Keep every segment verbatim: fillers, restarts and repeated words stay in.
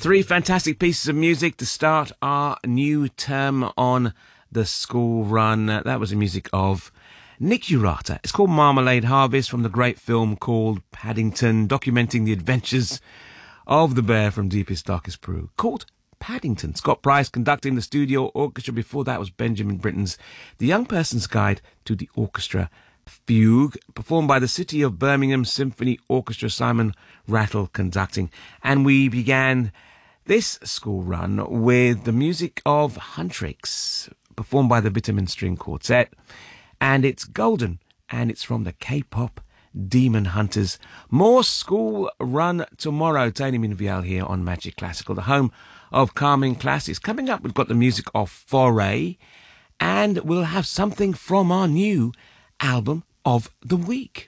Three fantastic pieces of music to start our new term on the school run. That was the music of Nick Urata. It's called Marmalade Harvest, from the great film called Paddington, documenting the adventures of the bear from Deepest Darkest Peru, called Paddington. Scott Price conducting the studio orchestra. Before that was Benjamin Britten's The Young Person's Guide to the Orchestra Fugue, performed by the City of Birmingham Symphony Orchestra, Simon Rattle conducting. And we began this school run with the music of Huntrix, performed by the Vitamin String Quartet, and it's Golden, and it's from the K-pop Demon Hunters. More school run tomorrow. Tony Minvial here on Magic Classical, the home of Calming Classics. Coming up, we've got the music of Foray, and we'll have something from our new album of the week.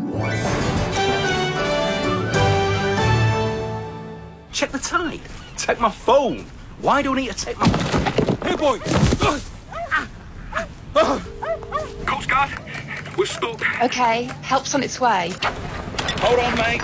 Check the tide. Take my phone. Why do I need to take my... Hey, boy! Coast Guard, we're stuck. Okay, help's on its way. Hold on, mate.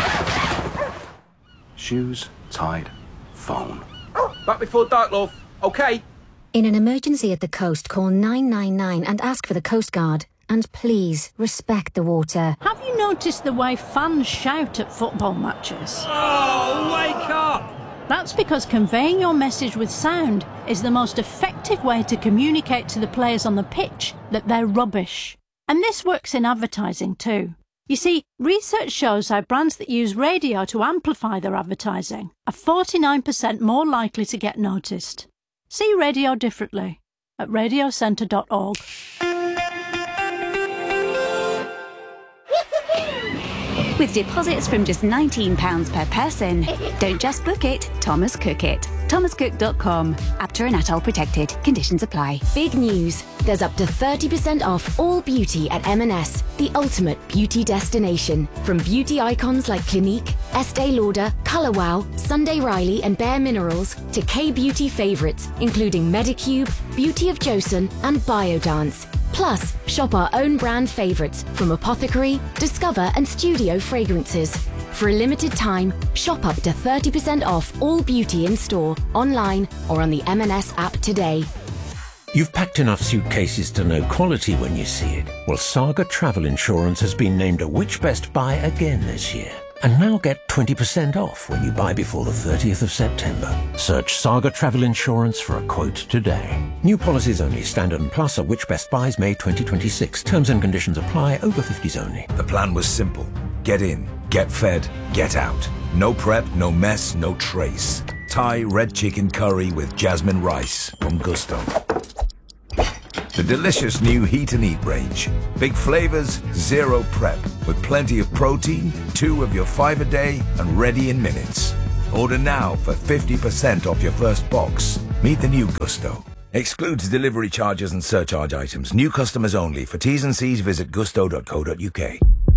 Shoes, tide, phone. Back before dark, love. Okay. In an emergency at the coast, call nine nine nine and ask for the Coast Guard. And please, respect the water. Have you noticed the way fans shout at football matches? Oh, wake up! That's because conveying your message with sound is the most effective way to communicate to the players on the pitch that they're rubbish. And this works in advertising too. You see, research shows how brands that use radio to amplify their advertising are forty-nine percent more likely to get noticed. See radio differently at radio centre dot org. With deposits from just nineteen pounds per person. Don't just book it, Thomas Cook it. thomas cook dot com. Apter and Atoll protected. Conditions apply. Big news. There's up to thirty percent off all beauty at M and S, the ultimate beauty destination. From beauty icons like Clinique, Estee Lauder, Colour Wow, Sunday Riley and Bare Minerals, to K-beauty favourites, including Medicube, Beauty of Joseon and Biodance. Plus, shop our own brand favourites from Apothecary, Discover and Studio Fragrances. For a limited time, shop up to thirty percent off all beauty in store, online or on the M and S app today. You've packed enough suitcases to know quality when you see it. Well, Saga Travel Insurance has been named a Which Best Buy again this year. And now get twenty percent off when you buy before the thirtieth of September. Search Saga Travel Insurance for a quote today. New policies only. Standard and Plus are Which Best Buys May twenty twenty-six. Terms and conditions apply. Over fifties only. The plan was simple. Get in, get fed, get out. No prep, no mess, no trace. Thai red chicken curry with jasmine rice from Gusto. The delicious new Heat and Eat range. Big flavors, zero prep, with plenty of protein, two of your five a day, and ready in minutes. Order now for fifty percent off your first box. Meet the new Gusto. Excludes delivery charges and surcharge items. New customers only. For T's and C's, visit gusto dot co dot uk.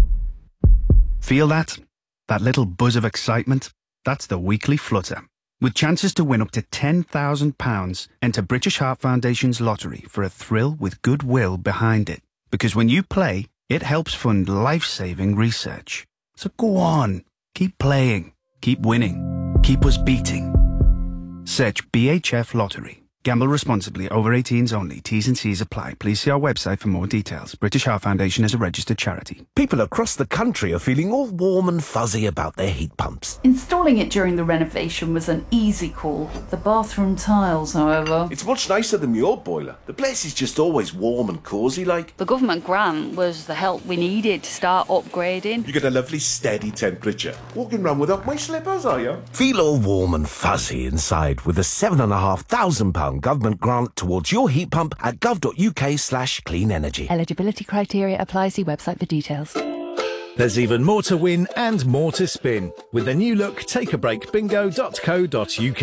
Feel that? That little buzz of excitement? That's the weekly flutter. With chances to win up to ten thousand pounds, enter British Heart Foundation's lottery for a thrill with goodwill behind it. Because when you play, it helps fund life-saving research. So go on, keep playing, keep winning, keep us beating. Search B H F Lottery. Gamble responsibly. Over eighteens only. T's and C's apply. Please see our website for more details. British Heart Foundation is a registered charity. People across the country are feeling all warm and fuzzy about their heat pumps. Installing it during the renovation was an easy call. The bathroom tiles, however... It's much nicer than your boiler. The place is just always warm and cosy like. The government grant was the help we needed to start upgrading. You get a lovely steady temperature. Walking around without my slippers, are you? Feel all warm and fuzzy inside with a seven and a half thousand pound government grant towards your heat pump at gov dot uk slash clean energy. Eligibility criteria apply. See website for details. There's even more to win and more to spin with the new look Take a Break bingo dot co dot uk.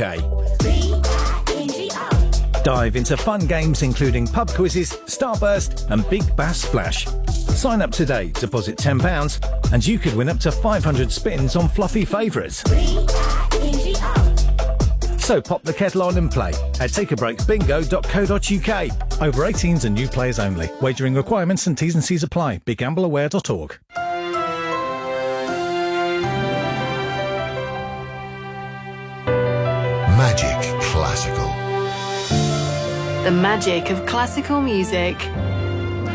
Dive into fun games including pub quizzes, Starburst and Big Bass Splash. Sign up today, deposit ten pounds and you could win up to five hundred spins on fluffy favourites. So pop the kettle on and play at take a break bingo dot co dot uk. Over eighteens and new players only. Wagering requirements and T's and C's apply. be gamble aware dot org. Magic Classical. The magic of classical music.